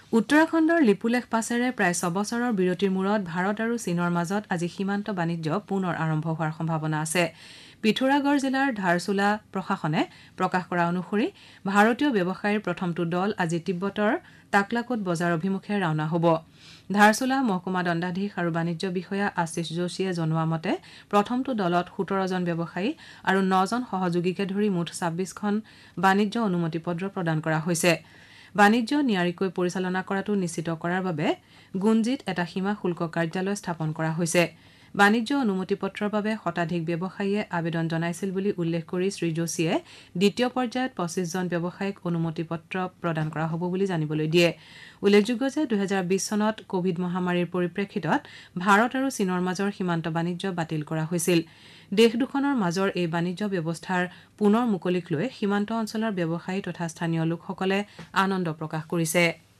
উত্তৰাখণ্ডৰ লিপুলেখ পাছেৰে প্ৰায় 6 বছৰৰ বিৰতিৰ মূৰত ভাৰত আৰু চীনৰ মাজত আজি সীমান্ত বাণিজ্য পুনৰ আৰম্ভ হোৱাৰ সম্ভাৱনা আছে। পিথোৰাগড় জিলাৰ ধাৰচুলা প্ৰশাসনে প্ৰকাশ কৰা অনুসৰি ভাৰতীয় ব্যৱসায়ীৰ প্ৰথমটো দল আজি তিব্বতৰ টাকলাকোট বজাৰ অভিমুখে ৰাওনা হ'ব। ধাৰচুলা মহকুমা দণ্ডাধীশ আৰু বাণিজ্য বিষয়া আশিষ যোশীয়ে জনোৱা মতে প্ৰথমটো দলত 17জন ব্যৱসায়ী আৰু 9জন সহযোগীকে ধৰি মুঠ 26খন বাণিজ্য অনুমতি পত্ৰ প্ৰদান কৰা হৈছে। বাণিজ্য নিয়াৰিকৈ পৰিচালনা কৰাটো নিশ্চিত কৰাৰ বাবে গুঞ্জিত এটা সীমা শুল্ক কাৰ্যালয় স্থাপন কৰা হৈছে। বাণিজ্য অনুমতি পত্ৰৰ বাবে শতাধিক ব্যৱসায়ীয়ে আবেদন জনাইছিল বুলি উল্লেখ কৰি শ্ৰী যোশীয়ে দ্বিতীয় পৰ্যায়ত 25জন ব্যৱসায়ীক অনুমতি পত্ৰ প্ৰদান কৰা হ'ব বুলি জানিবলৈ দিয়ে। উল্লেখযোগ্য যে 2020 চনত কোভিড মহামাৰীৰ পৰিপ্ৰেক্ষিতত ভাৰত আৰু চীনৰ মাজৰ সীমান্ত বাণিজ্য বাতিল কৰা হৈছিল। দেশ দুখনৰ মাজৰ এই বাণিজ্য ব্যৱস্থাৰ পুনৰ মুকলিক লৈ সীমান্ত অঞ্চলৰ ব্যৱসায়ী তথা স্থানীয় লোকসকলে আনন্দ প্ৰকাশ কৰিছে।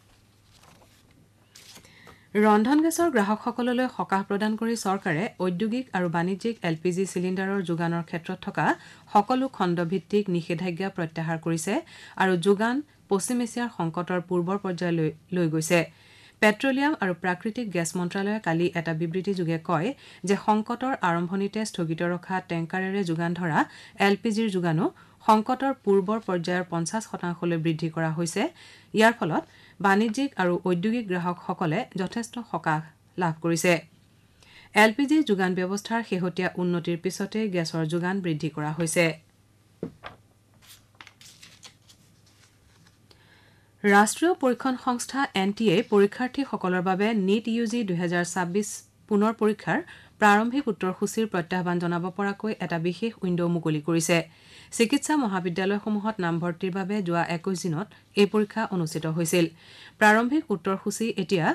ৰন্ধন গেছৰ গ্ৰাহকসকললৈ সকাহ প্ৰদান কৰি চৰকাৰে ঔদ্যোগিক আৰু বাণিজ্যিক LPG চিলিণ্ডাৰৰ যোগানৰ ক্ষেত্ৰত থকা সকলো খণ্ডভিত্তিক নিষেধাজ্ঞা প্ৰত্যাহাৰ কৰিছে আৰু যোগান পশ্চিম এছিয়াৰ সংকটৰ পূৰ্বৰ পৰ্যায়লৈ লৈ গৈছে। পেট্ৰলিয়াম আৰু প্ৰাকৃতিক গেছ মন্ত্ৰালয়ে কালি এটা বিবৃতিযোগে কয় যে সংকটৰ আৰম্ভণিতে স্থগিত ৰখা টেংকাৰেৰে যোগান ধৰা LPGৰ যোগানো সংকটৰ পূৰ্বৰ পৰ্যায়ৰ 50% বৃদ্ধি কৰা হৈছে। ইয়াৰ ফলত বাণিজ্যিক আৰু ঔদ্যোগিক গ্ৰাহকসকলে যথেষ্ট সকাহ লাভ কৰিছে। LPG যোগান ব্যৱস্থাৰ শেহতীয়া উন্নতিৰ পিছতে গেছৰ যোগান বৃদ্ধি কৰা হৈছে। ৰাষ্ট্ৰীয় পৰীক্ষণ সংস্থা NTA পৰীক্ষাৰ্থীসকলৰ বাবে NEET UG 2026 পুনৰ পৰীক্ষাৰ প্ৰাৰম্ভিক উত্তৰসূচীৰ প্ৰত্যাহ্বান জনাব পৰাকৈ এটা বিশেষ উইণ্ডো মুকলি কৰিছে। চিকিৎসা মহাবিদ্যালয়সমূহত নামভৰ্তিৰ বাবে যোৱা 21 দিনত এই পৰীক্ষা অনুষ্ঠিত হৈছিল। প্ৰাৰম্ভিক উত্তৰসূচী এতিয়া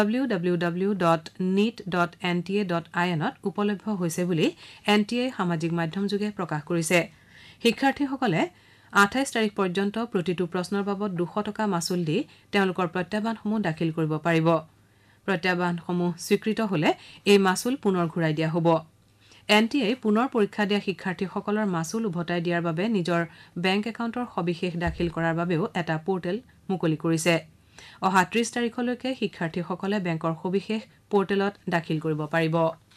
www.neet.nta.in ত উপলব্ধ হৈছে বুলি NTA সামাজিক মাধ্যমযোগে প্ৰকাশ কৰিছে। শিক্ষাৰ্থীসকলে 28 তাৰিখ পৰ্যন্ত প্ৰতিটো প্ৰশ্নৰ বাবদ 200 টকা মাচুল দি তেওঁলোকৰ প্ৰত্যাহ্বানসমূহ দাখিল কৰিব পাৰিব। প্ৰত্যাহ্বানসমূহ স্বীকৃত হ'লে এই মাচুল পুনৰ ঘূৰাই দিয়া হ'ব। NTA পুনৰ পৰীক্ষা দিয়া শিক্ষাৰ্থীসকলৰ মাচুল উভতাই দিয়াৰ বাবে নিজৰ বেংক একাউণ্টৰ সবিশেষ দাখিল কৰাৰ বাবেও এটা পৰ্টেল মুকলি কৰিছে। অহা 30 তাৰিখলৈকে শিক্ষাৰ্থীসকলে বেংকৰ সবিশেষ পৰ্টেলত দাখিল কৰিব পাৰিব।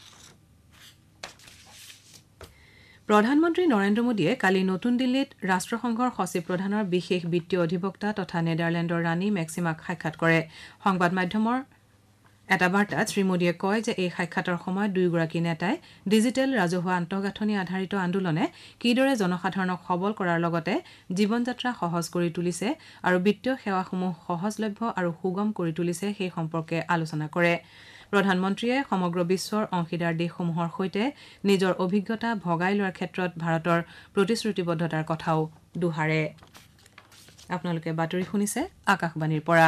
প্ৰধানমন্ত্ৰী নৰেন্দ্ৰ মোদীয়ে কালি নতুন দিল্লীত ৰাষ্ট্ৰসংঘৰ সচিব প্ৰধানৰ বিশেষ বিত্তীয় অধিবক্তা তথা নেডাৰলেণ্ডৰ ৰাণী মেক্সিমাক সাক্ষাৎ কৰে। সংবাদ মাধ্যমৰ এটা বাৰ্তাত শ্ৰীমোদীয়ে কয় যে এই সাক্ষাতৰ সময়ত দুয়োগৰাকী নেতাই ডিজিটেল ৰাজহুৱা আন্তঃগাঁথনি আধাৰিত আন্দোলনে কিদৰে জনসাধাৰণক সবল কৰাৰ লগতে জীৱন যাত্ৰা সহজ কৰি তুলিছে আৰু বিত্তীয় সেৱাসমূহ সহজলভ্য আৰু সুগম কৰি তুলিছে সেই সম্পৰ্কে আলোচনা কৰে। প্ৰধানমন্ত্ৰীয়ে সমগ্ৰ বিশ্বৰ অংশীদাৰ দেশসমূহৰ সৈতে নিজৰ অভিজ্ঞতা ভগাই লোৱাৰ ক্ষেত্ৰত ভাৰতৰ প্ৰতিশ্ৰুতিবদ্ধতাৰ কথাও দোহাৰে। আপোনালোকে বাতৰি শুনিছে আকাশবাণীৰ পৰা।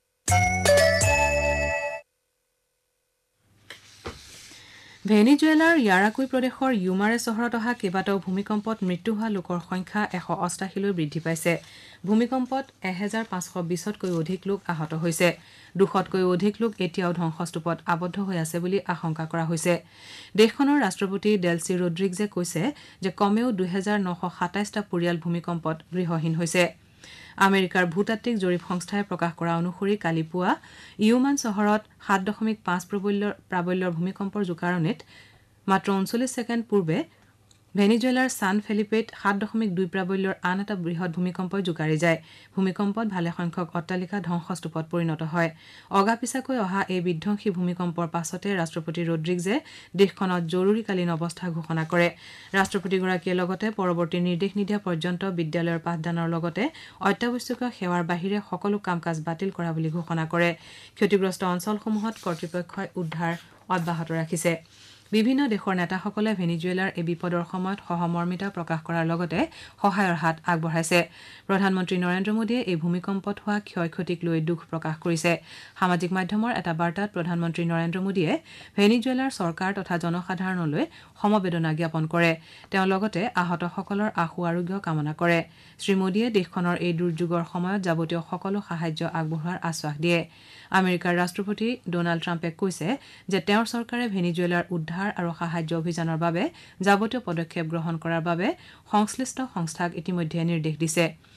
ভেনিজুৱেলাৰ ইয়াৰাকুই প্ৰদেশৰ ইউমাৰে চহৰত অহা কেইবাটাও ভূমিকম্পত মৃত্যু হোৱা লোকৰ সংখ্যা 188লৈ বৃদ্ধি পাইছে। ভূমিকম্পত 1520তকৈ অধিক লোক আহত হৈছে। 200তকৈও অধিক লোক এতিয়াও ধ্বংসস্তূপত আবদ্ধ হৈ আছে বুলি আশংকা কৰা হৈছে। দেশখনৰ ৰাষ্ট্ৰপতি ডেলচি ৰড্ৰিগজে কৈছে যে কমেও 2927টা পৰিয়াল ভূমিকম্পত গৃহহীন হৈছে। আমেৰিকাৰ ভূতাত্ত্বিক জৰীপ সংস্থাই প্ৰকাশ কৰা অনুসৰি কালি পুৱা ইউমান চহৰত 7.5 প্ৰাবল্যৰ ভূমিকম্পৰ জোকাৰণিত মাত্ৰ 39 ছেকেণ্ড পূৰ্বে ভেনিজুৱেলাৰ ছান ফেলিপেত 7.2 প্ৰাবল্যৰ আন এটা বৃহৎ ভূমিকম্পই জোকাৰি যায়। ভূমিকম্পত ভালেসংখ্যক অট্টালিকা ধ্বংসস্তূপত পৰিণত হয়। অগাপিছাকৈ অহা এই বিধ্বংসী ভূমিকম্পৰ পাছতে ৰাষ্ট্ৰপতি ৰড্ৰিগজে দেশখনত জৰুৰীকালীন অৱস্থা ঘোষণা কৰে। ৰাষ্ট্ৰপতিগৰাকীয়ে লগতে পৰৱৰ্তী নিৰ্দেশ নিদিয়া পৰ্যন্ত বিদ্যালয়ৰ পাঠদানৰ লগতে অত্যাৱশ্যকীয় সেৱাৰ বাহিৰে সকলো কাম কাজ বাতিল কৰা বুলি ঘোষণা কৰে। ক্ষতিগ্ৰস্ত অঞ্চলসমূহত কৰ্তৃপক্ষই উদ্ধাৰ অব্যাহত ৰাখিছে। বিভিন্ন দেশৰ নেতাসকলে ভেনিজুৱেলাৰ এই বিপদৰ সময়ত সহমৰ্মিতা প্ৰকাশ কৰাৰ লগতে সহায়ৰ হাত আগবঢ়াইছে। প্ৰধানমন্ত্ৰী নৰেন্দ্ৰ মোদীয়ে এই ভূমিকম্পত হোৱা ক্ষয় ক্ষতিক লৈ দুখ প্ৰকাশ কৰিছে। সামাজিক মাধ্যমৰ এটা বাৰ্তাত প্ৰধানমন্ত্ৰী নৰেন্দ্ৰ মোদীয়ে ভেনিজুৱেলাৰ চৰকাৰ তথা জনসাধাৰণলৈ সমবেদনা জ্ঞাপন কৰে। তেওঁ লগতে আহতসকলৰ আশু আৰোগ্য কামনা কৰে। শ্ৰীমোদীয়ে দেশখনৰ এই দুৰ্যোগৰ সময়ত যাৱতীয় সকলো সাহায্য আগবঢ়োৱাৰ আশ্বাস দিয়ে। আমেৰিকাৰ ৰাষ্ট্ৰপতি ডোনাল্ড ট্ৰাম্পে কৈছে যে তেওঁৰ চৰকাৰে ভেনিজুৱেলাৰ উদ্ধাৰ আৰু সাহায্য অভিযানৰ বাবে যাৱতীয় পদক্ষেপ গ্ৰহণ কৰাৰ বাবে সংশ্লিষ্ট সংস্থাক ইতিমধ্যে নিৰ্দেশ দিছে।